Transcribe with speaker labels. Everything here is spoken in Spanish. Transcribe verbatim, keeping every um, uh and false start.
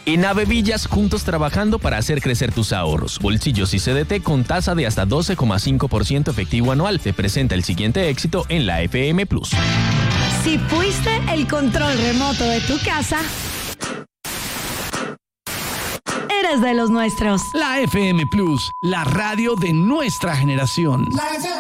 Speaker 1: En Avevillas, juntos trabajando para hacer crecer tus ahorros. Bolsillos y C D T con tasa de hasta doce coma cinco por ciento efectivo anual. Te presenta el siguiente éxito en la F M Plus.
Speaker 2: Si fuiste el control remoto de tu casa, eres de los nuestros.
Speaker 3: La F M Plus, la radio de nuestra generación.